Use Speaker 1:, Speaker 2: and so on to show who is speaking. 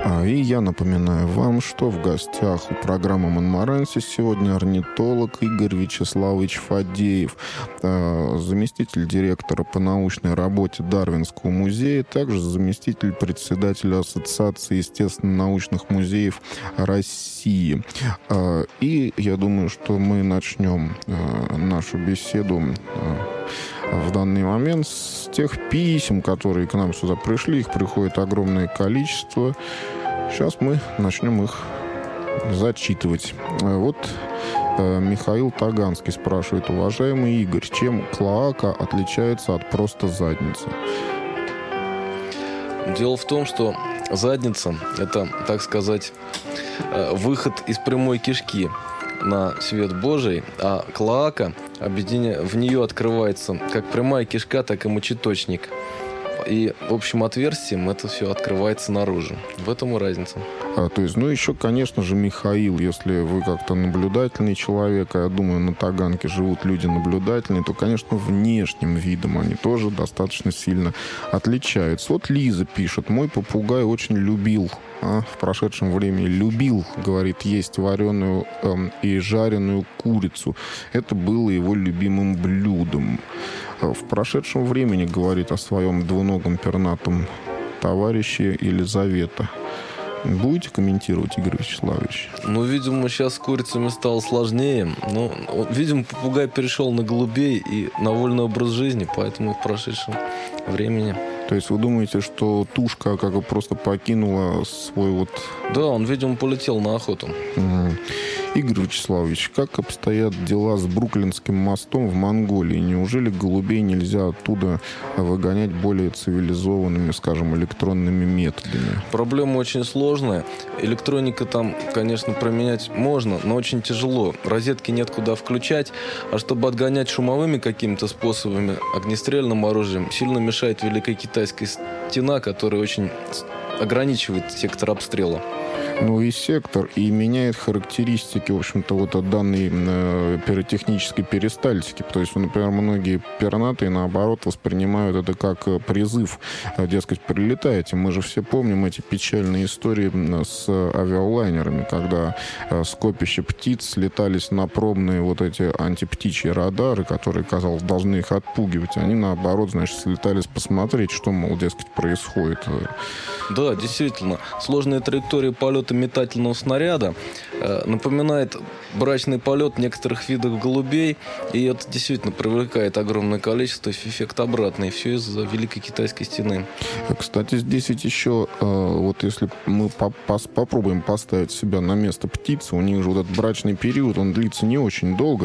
Speaker 1: И я напоминаю вам, что в гостях у программы «Монмаранси» сегодня орнитолог Игорь Вячеславович Фадеев, заместитель директора по научной работе Дарвинского музея, также заместитель председателя Ассоциации естественно-научных музеев России. И я думаю, что мы начнем нашу беседу в данный момент с тех писем, которые к нам сюда пришли. Их приходит огромное количество. Сейчас мы начнем их зачитывать. Вот Михаил Таганский спрашивает: уважаемый Игорь, чем клоака отличается от просто задницы?
Speaker 2: Дело в том, что задница – это, так сказать, выход из прямой кишки на свет Божий, а клоака, в нее открывается как прямая кишка, так и мочеточник. И общим отверстием это все открывается наружу. В этом и разница.
Speaker 1: То есть, еще, конечно же, Михаил, если вы как-то наблюдательный человек, а я думаю, на Таганке живут люди наблюдательные, то, конечно, внешним видом они тоже достаточно сильно отличаются. Вот Лиза пишет: мой попугай очень любил, в прошедшем времени любил, говорит, есть вареную и жареную курицу. Это было его любимым блюдом. В прошедшем времени говорит о своем двуногом пернатом товарище Елизавета. Будете комментировать, Игорь Вячеславович?
Speaker 2: Видимо, сейчас с курицами стало сложнее. Видимо, попугай перешел на голубей и на вольный образ жизни, поэтому в прошедшем времени.
Speaker 1: То есть вы думаете, что тушка как бы просто покинула свой
Speaker 2: Да, он, видимо, полетел на охоту.
Speaker 1: Игорь Вячеславович, как обстоят дела с Бруклинским мостом в Монголии? Неужели голубей нельзя оттуда выгонять более цивилизованными, скажем, электронными методами?
Speaker 2: Проблема очень сложная. Электроника там, конечно, променять можно, но очень тяжело. Розетки нет куда включать, а чтобы отгонять шумовыми какими-то способами, огнестрельным оружием, сильно мешает Великая Китайская стена, которая очень ограничивает сектор обстрела.
Speaker 1: И сектор, и меняет характеристики, в общем-то, от данной пиротехнической перистальтики. То есть, например, многие пернатые, наоборот, воспринимают это как призыв, дескать, прилетайте. Мы же все помним эти печальные истории с авиалайнерами, когда скопища птиц слетались на пробные эти антиптичьи радары, которые, казалось, должны их отпугивать. Они, наоборот, слетались посмотреть, что, дескать, происходит.
Speaker 2: Да, действительно. Сложные траектории полета метательного снаряда напоминает брачный полет некоторых видов голубей, и это действительно привлекает огромное количество, эффект обратный, все из-за Великой Китайской стены.
Speaker 1: Кстати, здесь ведь еще, если мы попробуем поставить себя на место птицы, у них же этот брачный период, он длится не очень долго.